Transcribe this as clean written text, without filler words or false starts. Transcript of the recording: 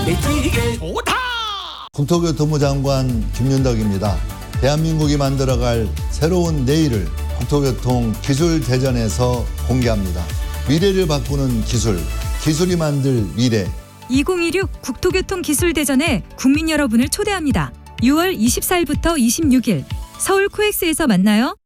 매직에 좋다. 국토교통부 장관 김윤덕입니다. 대한민국이 만들어갈 새로운 내일을 국토교통 기술대전에서 공개합니다. 미래를 바꾸는 기술, 기술이 만들 미래. 2026 국토교통기술대전에 국민 여러분을 초대합니다. 6월 24일부터 26일 서울 코엑스에서 만나요.